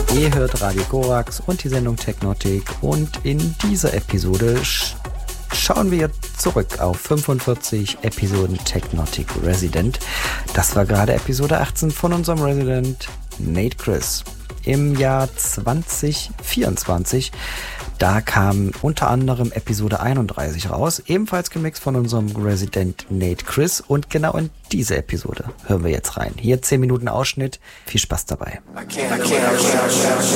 Ihr hört Radio Korax und die Sendung Technotic und in dieser Episode schauen wir zurück auf 45 Episoden Technotic Resident. Das war gerade Episode 18 von unserem Resident Nate Chris. Im Jahr 2024, da kam unter anderem Episode 31 raus, ebenfalls gemixt von unserem Resident Nate Chris, und genau in diese Episode hören wir jetzt rein. Hier 10 Minuten Ausschnitt, viel Spaß dabei.